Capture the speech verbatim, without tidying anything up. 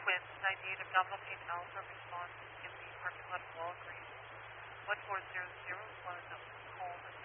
twins. I need abdominal pain alpha response in the parking lot of Walgreens. one four zero zero was a cold